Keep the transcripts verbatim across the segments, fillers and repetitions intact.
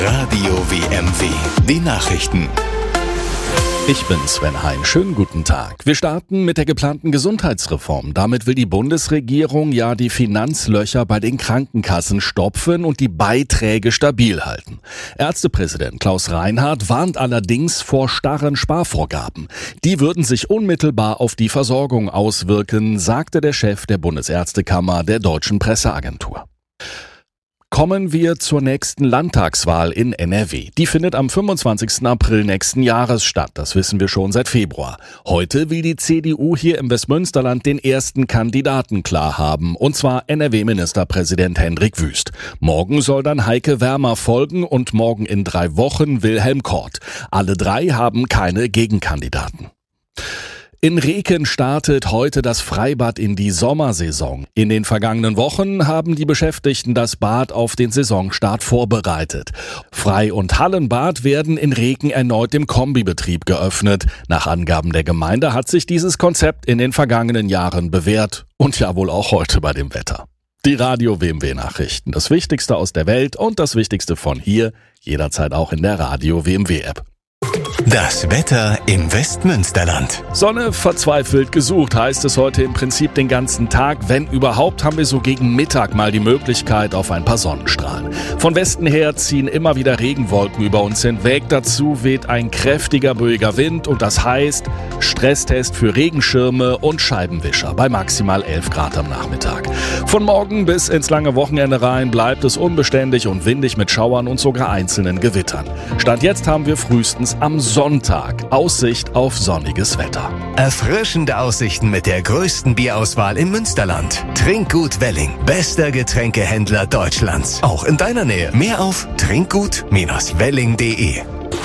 Radio W M W, die Nachrichten. Ich bin Sven Hein. Schönen guten Tag. Wir starten mit der geplanten Gesundheitsreform. Damit will die Bundesregierung ja die Finanzlöcher bei den Krankenkassen stopfen und die Beiträge stabil halten. Ärztepräsident Klaus Reinhardt warnt allerdings vor starren Sparvorgaben. Die würden sich unmittelbar auf die Versorgung auswirken, sagte der Chef der Bundesärztekammer der Deutschen Presseagentur. Kommen wir zur nächsten Landtagswahl in N R W. Die findet am fünfundzwanzigsten April nächsten Jahres statt. Das wissen wir schon seit Februar. Heute will die C D U hier im Westmünsterland den ersten Kandidaten klar haben, und zwar N R W-Ministerpräsident Hendrik Wüst. Morgen soll dann Heike Wermer folgen und morgen in drei Wochen Wilhelm Kort. Alle drei haben keine Gegenkandidaten. In Reken startet heute das Freibad in die Sommersaison. In den vergangenen Wochen haben die Beschäftigten das Bad auf den Saisonstart vorbereitet. Frei- und Hallenbad werden in Reken erneut im Kombibetrieb geöffnet. Nach Angaben der Gemeinde hat sich dieses Konzept in den vergangenen Jahren bewährt und ja wohl auch heute bei dem Wetter. Die Radio W M W Nachrichten, das Wichtigste aus der Welt und das Wichtigste von hier, jederzeit auch in der Radio W M W App. Das Wetter im Westmünsterland. Sonne verzweifelt gesucht, heißt es heute im Prinzip den ganzen Tag. Wenn überhaupt, haben wir so gegen Mittag mal die Möglichkeit auf ein paar Sonnenstrahlen. Von Westen her ziehen immer wieder Regenwolken über uns hinweg. Dazu weht ein kräftiger, böiger Wind und das heißt Stresstest für Regenschirme und Scheibenwischer bei maximal elf Grad am Nachmittag. Von morgen bis ins lange Wochenende rein bleibt es unbeständig und windig mit Schauern und sogar einzelnen Gewittern. Stand jetzt haben wir frühestens am Sonntag Aussicht auf sonniges Wetter. Erfrischende Aussichten mit der größten Bierauswahl im Münsterland. Trinkgut Welling, bester Getränkehändler Deutschlands. Auch in deiner Nähe. Mehr auf trinkgut Bindestrich welling punkt de.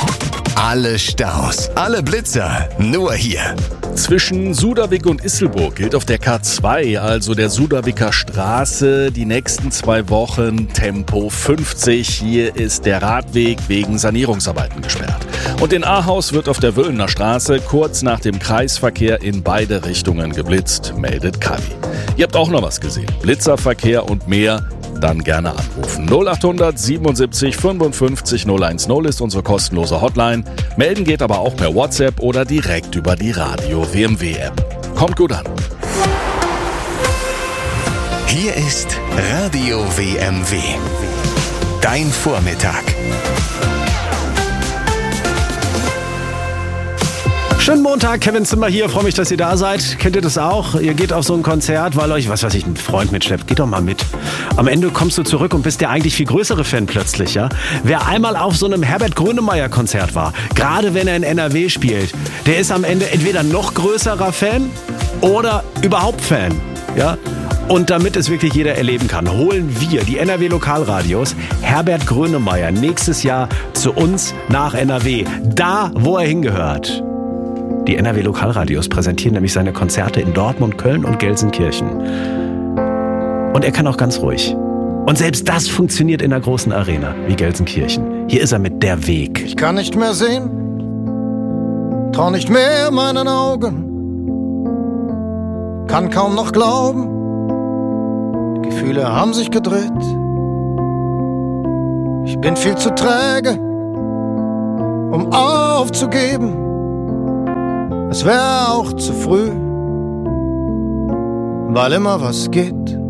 Alle Staus, alle Blitzer, nur hier. Zwischen Suderwick und Isselburg gilt auf der K zwei, also der Suderwicker Straße, die nächsten zwei Wochen Tempo fünfzig. Hier ist der Radweg wegen Sanierungsarbeiten gesperrt. Und in Ahaus wird auf der Wöhlener Straße kurz nach dem Kreisverkehr in beide Richtungen geblitzt, meldet Kavi. Ihr habt auch noch was gesehen. Blitzerverkehr und mehr. Dann gerne anrufen. null acht hundert siebenundsiebzig fünfundfünfzig null eins null ist unsere kostenlose Hotline. Melden geht aber auch per WhatsApp oder direkt über die Radio W M W App. Kommt gut an. Hier ist Radio W M W. Dein Vormittag. Schönen Montag, Kevin Zimmer hier, freue mich, dass ihr da seid. Kennt ihr das auch? Ihr geht auf so ein Konzert, weil euch, was weiß ich, ein Freund mitschleppt. Geht doch mal mit. Am Ende kommst du zurück und bist der eigentlich viel größere Fan plötzlich, ja? Wer einmal auf so einem Herbert Grönemeyer-Konzert war, gerade wenn er in N R W spielt, der ist am Ende entweder noch größerer Fan oder überhaupt Fan, ja? Und damit es wirklich jeder erleben kann, holen wir, die N R W-Lokalradios, Herbert Grönemeyer nächstes Jahr zu uns nach N R W. Da, wo er hingehört. Die N R W-Lokalradios präsentieren nämlich seine Konzerte in Dortmund, Köln und Gelsenkirchen. Und er kann auch ganz ruhig. Und selbst das funktioniert in einer großen Arena wie Gelsenkirchen. Hier ist er mit Der Weg. Ich kann nicht mehr sehen, trau nicht mehr meinen Augen, kann kaum noch glauben, die Gefühle haben sich gedreht. Ich bin viel zu träge, um aufzugeben. Es wäre auch zu früh, weil immer was geht.